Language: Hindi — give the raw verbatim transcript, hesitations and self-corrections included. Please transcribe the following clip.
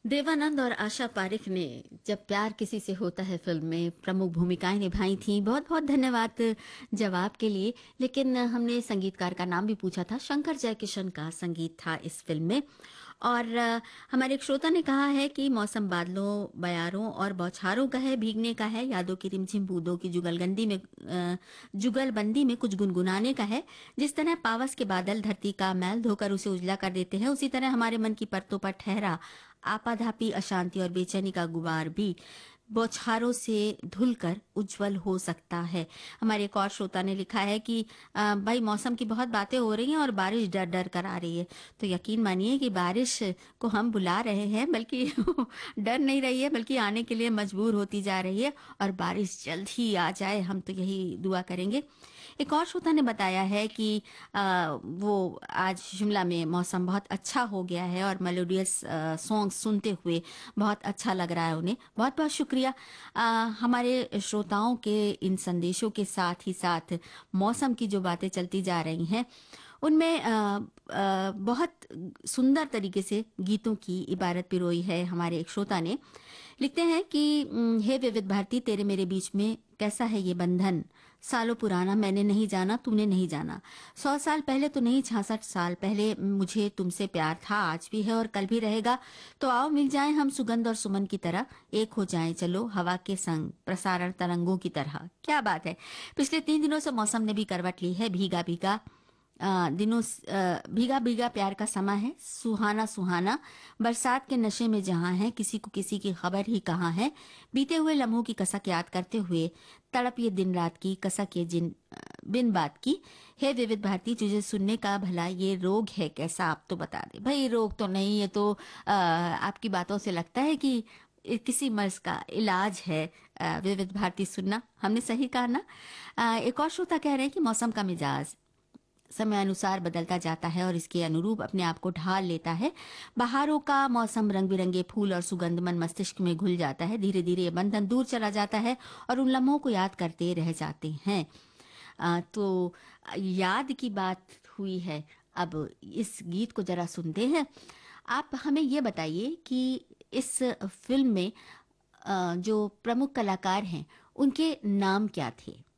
देवानंद और आशा पारेख ने जब प्यार किसी से होता है फिल्म में प्रमुख भूमिकाएं निभाई थीं। बहुत बहुत धन्यवाद जवाब के लिए। लेकिन हमने संगीतकार का नाम भी पूछा था। शंकर जयकिशन का संगीत था इस फिल्म में। और अ, हमारे एक श्रोता ने कहा है कि मौसम बादलों बयारों और बौछारों का है, भीगने का है, यादों की रिमझिम बूंदों की जुगलबंदी में अ, जुगलबंदी में कुछ गुनगुनाने का है। जिस तरह पावस के बादल धरती का मैल धोकर उसे उजला कर देते हैं, उसी तरह हमारे मन की परतों पर ठहरा आपाधापी अशांति और बेचैनी का गुबार भी बौछारों से धुलकर उज्जवल हो सकता है। हमारे एक और श्रोता ने लिखा है कि अ, भाई मौसम की बहुत बातें हो रही हैं और बारिश डर डर कर आ रही है। तो यकीन मानिए कि बारिश को हम बुला रहे हैं, बल्कि डर नहीं रही है, बल्कि आने के लिए मजबूर होती जा रही है। और बारिश जल्द ही आ जाए, हम तो यही दुआ करेंगे। एक और श्रोता ने बताया है कि आ, वो आज शिमला में मौसम बहुत अच्छा हो गया है और मेलोडियस सॉन्ग सुनते हुए बहुत अच्छा लग रहा है उन्हें। बहुत बहुत शुक्रिया। आ, हमारे श्रोताओं के इन संदेशों के साथ ही साथ मौसम की जो बातें चलती जा रही हैं उनमें आ, आ, बहुत सुंदर तरीके से गीतों की इबारत पिरोई है। हमारे एक श्रोता ने लिखते हैं कि "उम, हे विविध भारती, तेरे मेरे बीच में कैसा है ये बंधन, सालों पुराना, मैंने नहीं जाना तूने नहीं जाना। सौ साल पहले तो नहीं, छियासठ साल पहले मुझे तुमसे प्यार था, आज भी है और कल भी रहेगा। तो आओ मिल जाएं हम सुगंध और सुमन की तरह, एक हो जाएं चलो हवा के संग प्रसारण तरंगों की तरह"। क्या बात है। पिछले तीन दिनों से मौसम ने भी करवट ली है। भीगा भीगा अ, दिनों अ, भीगा भीगा प्यार का समा है, सुहाना सुहाना बरसात के नशे में जहां है, किसी को किसी की खबर ही कहाँ है। बीते हुए लम्हों की कसक याद करते हुए तड़प ये दिन रात की, कसक ये जिन अ, बिन बात की। हे विविध भारती, तुझे सुनने का भला ये रोग है कैसा, आप तो बता दे। भाई रोग तो नहीं, ये तो आ, आपकी बातों से लगता है कि ए- किसी मर्ज का इलाज है। अ, विविध भारती सुनना, हमने सही कहा ना। अ, एक और श्रोता कह रहे हैं कि मौसम का मिजाज समय अनुसार बदलता जाता है और इसके अनुरूप अपने आप को ढाल लेता है। बहारों का मौसम, रंग बिरंगे फूल और सुगंध मन मस्तिष्क में घुल जाता है। धीरे धीरे ये बंधन दूर चला जाता है और उन लम्हों को याद करते रह जाते हैं। अ, तो याद की बात हुई है। अब इस गीत को जरा सुनते हैं। आप हमें ये बताइए कि इस फिल्म में अ, जो प्रमुख कलाकार हैं उनके नाम क्या थे।